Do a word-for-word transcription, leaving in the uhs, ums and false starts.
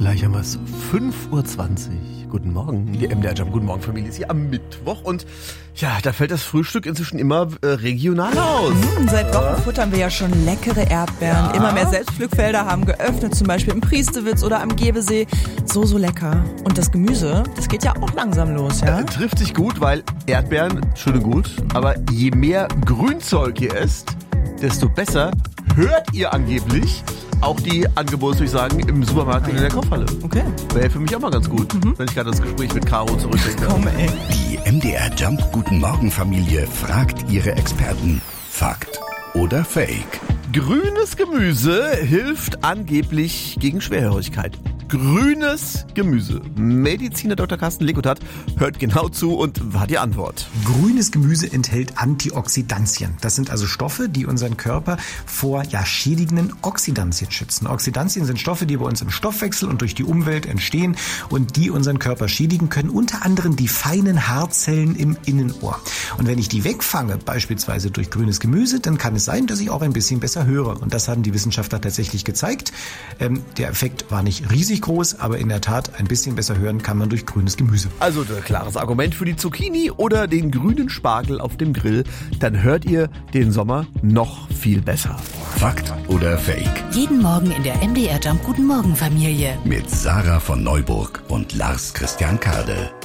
Gleich haben wir es. fünf Uhr zwanzig. Guten Morgen. Die M D R Jump Guten Morgen Familie ist hier am Mittwoch. Und ja, da fällt das Frühstück inzwischen immer äh, regional aus. Mm, seit Wochen ja. futtern wir ja schon leckere Erdbeeren. Ja. Immer mehr Selbstpflückfelder haben geöffnet, zum Beispiel im Priestewitz oder am Gebesee. So, so lecker. Und das Gemüse, das geht ja auch langsam los, ja? Äh, trifft sich gut, weil Erdbeeren, schön und gut, aber je mehr Grünzeug ihr esst, desto besser hört ihr angeblich auch die Angebotsdurchsagen im Supermarkt und in der Kaufhalle. Okay. Wäre für mich auch mal ganz gut, mhm. wenn ich gerade das Gespräch mit Caro zurückdenke. Komm, ey. Die M D R Jump Guten Morgen Familie fragt ihre Experten. Fakt oder Fake? Grünes Gemüse hilft angeblich gegen Schwerhörigkeit. Grünes Gemüse. Mediziner Doktor Carsten Lekutat hört genau zu und hat die Antwort. Grünes Gemüse enthält Antioxidantien. Das sind also Stoffe, die unseren Körper vor ja, schädigenden Oxidantien schützen. Oxidantien sind Stoffe, die bei uns im Stoffwechsel und durch die Umwelt entstehen und die unseren Körper schädigen können, unter anderem die feinen Haarzellen im Innenohr. Und wenn ich die wegfange, beispielsweise durch grünes Gemüse, dann kann es sein, dass ich auch ein bisschen besser höre. Und das haben die Wissenschaftler tatsächlich gezeigt. Ähm, der Effekt war nicht riesig groß, aber in der Tat ein bisschen besser hören kann man durch grünes Gemüse. Also ein klares Argument für die Zucchini oder den grünen Spargel auf dem Grill. Dann hört ihr den Sommer noch viel besser. Fakt oder Fake? Jeden Morgen in der M D R Jump Guten Morgen Familie. Mit Sarah von Neuburg und Lars Christian Kade.